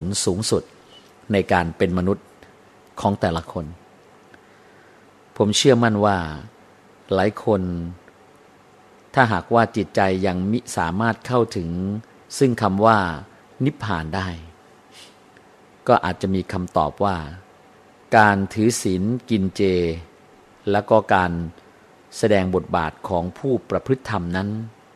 สูงสุดในการเป็นมนุษย์ของแต่ละคนผมเชื่อมั่นว่าหลายคนถ้าหากว่าจิตใจยังมิสามารถเข้าถึงซึ่งคำว่านิพพานได้ก็อาจจะมีคำตอบว่าการถือศีลกินเจแล้วก็การแสดงบทบาทของผู้ประพฤติธรรมนั้น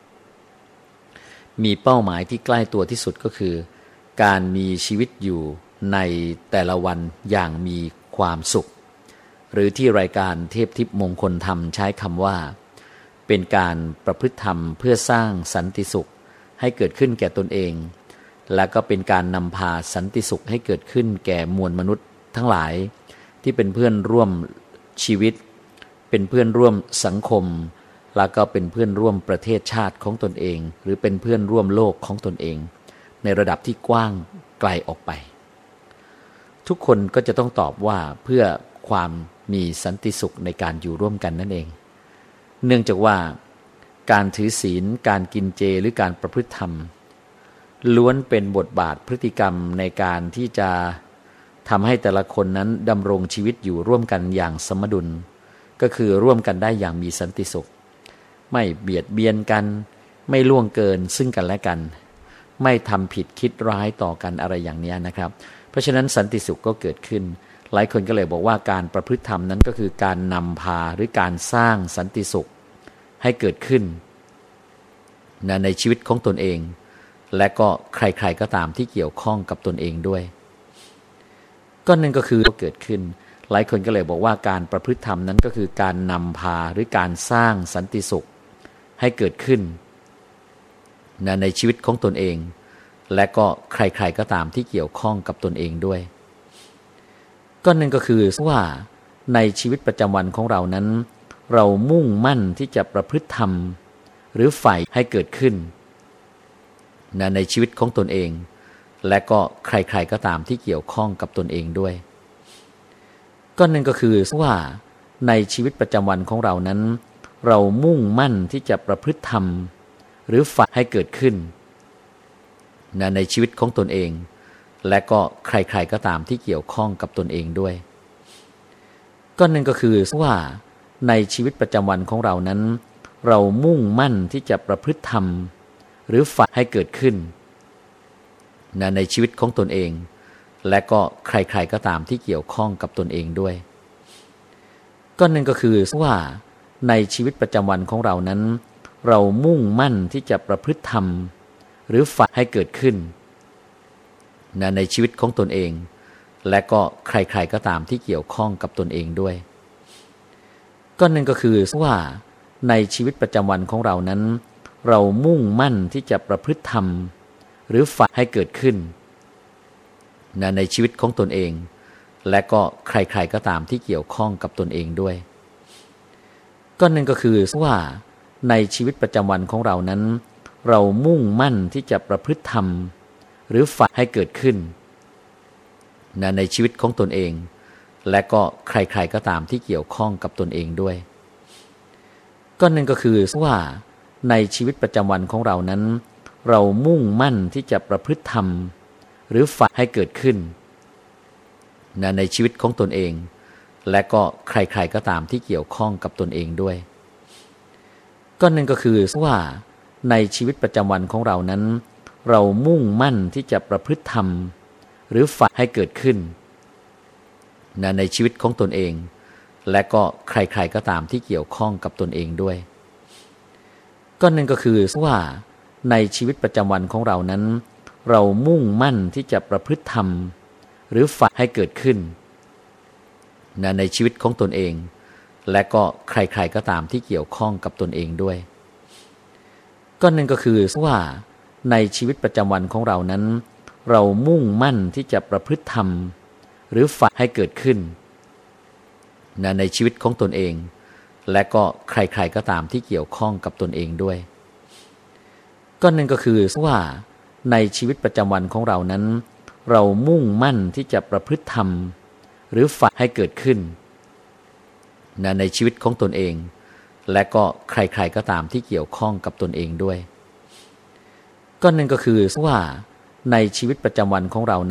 มีเป้าหมายที่ใกล้ตัวที่สุดก็คือการมีชีวิตอยู่ในแต่ละวันอย่างมีความสุขหรือที่รายการเทพทิพย์มงคลธรรมใช้คำว่าเป็นการประพฤติธรรมเพื่อสร้างสันติสุขให้เกิดขึ้นแก่ตนเองและก็เป็นการนำพาสันติสุขให้เกิดขึ้นแก่มวลมนุษย์ทั้งหลายที่เป็นเพื่อนร่วมชีวิตเป็นเพื่อนร่วมสังคมแล้วก็เป็นเพื่อนร่วมประเทศชาติของตนเองหรือเป็นเพื่อนร่วมโลกของตนเองในระดับที่กว้างไกลออกไปทุกคนก็จะต้องตอบว่าเพื่อความมีสันติสุขในการอยู่ร่วมกันนั่นเองเนื่องจากว่าการถือศีลการกินเจหรือการประพฤติธรรมล้วนเป็นบทบาทพฤติกรรมในการที่จะทำให้แต่ละคนนั้นดำรงชีวิตอยู่ร่วมกันอย่างสมดุลก็คือร่วมกันได้อย่างมีสันติสุขไม่เบียดเบียนกันไม่ล่วงเกินซึ่งกันและกันไม่ทำผิดคิดร้ายต่อกันอะไรอย่างนี้นะครับเพราะฉะนั้นสันติสุขก็เกิดขึ้นหลายคนก็เลยบอกว่าการประพฤติธรรมนั้นก็คือการนำพาหรือการสร้างสันติสุขให้เกิดขึ้นในชีวิตของตนเองและก็ใครๆก็ตามที่เกี่ยวข้องกับตนเองด้วยก็นั่นก็คือเกิดขึ้นหลายคนก็เลยบอกว่าการประพฤติธรรมนั้นก็คือการนำพาหรือการสร้างสันติสุขให้เกิดขึ้นในชีวิตของตนเองและก็ใครๆก็ตามที่เกี่ยวข้องกับตนเองด้วยก็นั่นก็คือว่าในชีวิตประจำวันของเรานั้นเรามุ่งมั่นที่จะประพฤติธรรมหรือใฝ่ให้เกิดขึ้นในชีวิตของตนเองและก็ใครๆก็ตามที่เกี่ยวข้องกับตนเองด้วยก็นั่นก็คือว่าในชีวิตประจำวันของเรานั้นเรามุ่งมั่นที่จะประพฤติธรรมหรือใฝ่ให้เกิดขึ้นในชีวิตของตนเองและก็ใครๆก็ตามที่เกี่ยวข้องกับตนเองด้วยก็นั่นก็คือว่าในชีวิตประจำวันของเรานั้นเรามุ่งมั่นที่จะประพฤติธรรมหรือใฝ่ให้เกิดขึ้นในชีวิตของตนเองและก็ใครๆก็ตามที่เกี่ยวข้องกับตนเองด้วยก็นั่นก็คือว่าในชีวิตประจำวันของเรานั้นเรามุ่งมั่นที่จะประพฤติธรรมหรือใฝ่ให้เกิดขึ้นในชีวิตของตนเองและก็ใครๆก็ตามที่เกี่ยวข้องกับตนเองด้วยก็นั่นก็คือว่าในชีวิตประจำวันของเรานั้นเรามุ่งมั่นที่จะประพฤติธรรมหรือใฝ่ให้เกิดขึ้นในชีวิตของตนเองและก็ใครๆก็ตามที่เกี่ยวข้องกับตนเองด้วยก็นั่นก็คือว่าในชีวิตประจำวันของเรานั้นเรามุ่งมั่นที่จะประพฤติธรรมหรือใฝ่ให้เกิดขึ้นในชีวิตของตนเองและก็ใครๆก็ตามที่เกี่ยวข้องกับตนเองด้วยก็นั่นก็คือว่าในชีวิตประจำวันของเรานั้นเรามุ่งมั่นที่จะประพฤติธรรมหรือใฝ่ให้เกิดขึ้นในชีวิตของตนเองและก็ใครๆก็ตามที่เกี่ยวข้องกับตนเองด้วยก็นั่นก็คือว่าในชีวิตประจำวันของเรานั้นเรามุ่งมั่นที่จะประพฤติธรรมหรือใฝ่ให้เกิดขึ้นในชีวิตของตนเองและก็ใครๆก็ตามที่เกี่ยวข้องกับตนเองด้วยก็นั่นก็คือว่าในชีวิตประจำวันของเรานั้นเรามุ่งมั่นที่จะประพฤติธรรมหรือใฝ่ให้เกิดขึ้นในชีวิตของตนเองและก็ใครๆก็ตามที่เกี่ยวข้องกับตนเองด้วยก็นั่นก็คือว่าในชีวิตประจำวันของเรานั้นเรามุ่งมั่นที่จะประพฤติธรรมหรือใฝ่ให้เกิดขึ้นในชีวิตของตนเองและก็ใครๆก็ตามที่เกี่ยวข้องกับตนเองด้วยก็นั่นก็คือว่าในชีวิตประจำวันของเรานั้นเรามุ่งมั่นที่จะประพฤติธรรมหรือใฝ่ให้เกิดขึ้นในชีวิตของตนเองและก็ใครๆก็ตามที่เกี่ยวข้องกับตนเองด้วยก็นั่นก็คือว่าในชีวิตประจำวันของเรา